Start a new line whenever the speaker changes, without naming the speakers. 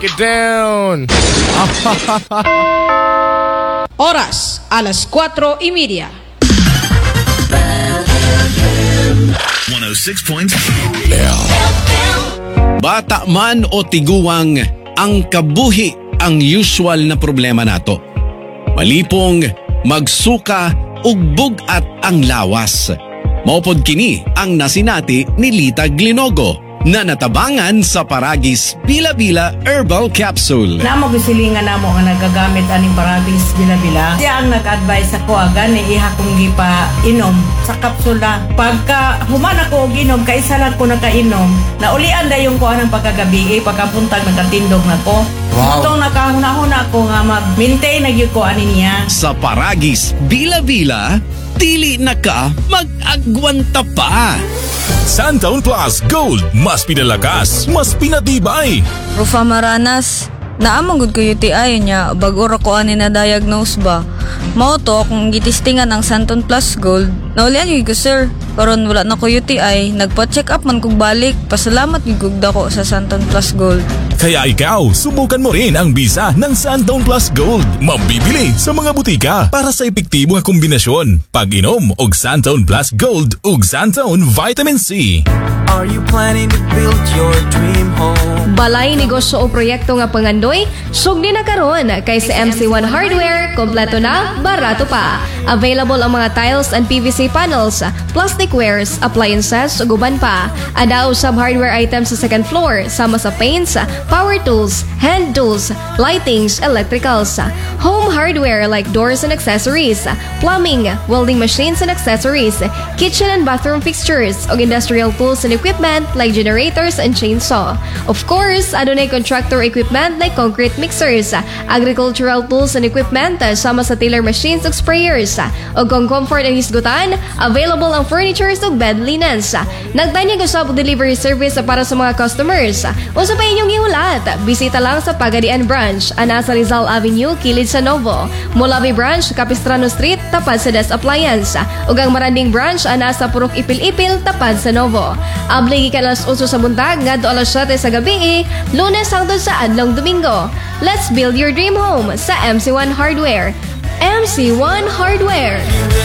Break it down.
Oras, alas 4:30.
106.3 Bata man o tiguwang, ang kabuhi ang usual na problema nato. Malipong, magsuka, ug bugat ang lawas. Maupod kini ang nasinati ni Lita Glinogo na natabangan sa Paragis Bila-Bila Herbal Capsule.
Namo gisilingan namo nga nagagamit aning Paragis Bila-Bila. Siya ang nag-advise ako aga ni iha kong gipa inom sa kapsula. Pagka human ako og inom, kaisa lang ko nakainom, naulian dayon ko anang pagkagabi, pagkapuntag nagkatindog na ko.
Wow.
Itong nakahuna-huna ko nga mag-maintain na gyud ko ani niya.
Sa Paragis Bila-Bila, dili na ka mag-agwanta pa.
Santaun Plus Gold, mas pinalakas, mas pinatibay.
Rufa Maranas, naamang gud ko UTI niya bago ra ko ani na diagnose ba. Mao to kung gitistingan ang Santon Plus Gold. Naulian gyud ko sir, karon wala na ko UTI, nagpa-check up man kog balik. Pasalamat gyud kog dako sa Santon Plus Gold.
Kaya ikaw, subukan mo rin ang bisa ng Santaun Plus Gold. Mabibili sa mga butika para sa epektibo nga kombinasyon. Pag-inom og Santaun Plus Gold ug Santaun Vitamin C.
Are you planning to build your dream home?
Balay negosyo o proyekto nga pangandoy, sugdi na karon kay sa MC1 Hardware, kompleto na, barato pa. Available ang mga tiles and PVC panels, plasticwares, appliances, ug uban pa. Ada usab hardware items sa second floor, sama sa paints, power tools, hand tools, lightings, electricals. Home hardware like doors and accessories, plumbing, welding machines and accessories, kitchen and bathroom fixtures, ug industrial tools and equipment like generators and chainsaw. Of course, adunay contractor equipment like concrete mixers, agricultural tools and equipment, sama sa tiller machines ug sprayers. Ug kung comfort ang hisgutan, available ang furnitures ug bed linens. Nagtanyag usab og delivery service para sa mga customers. Unsa pa inyong ihulat? Bisita lang sa Pagadian Branch, ana sa Rizal Avenue, kilid sa Novo. Molavi Branch, Capistrano Street, tapad sa Des Appliance. Ug ang Maranding Branch, ana sa Purok Ipil-Ipil, tapad sa Novo. Abli gikan alas 8 sa buntag ngadto alas 7 sa gabi, Lunes hangtod sa adlong Domingo. Let's build your dream home sa MC1 Hardware. MC1 Hardware.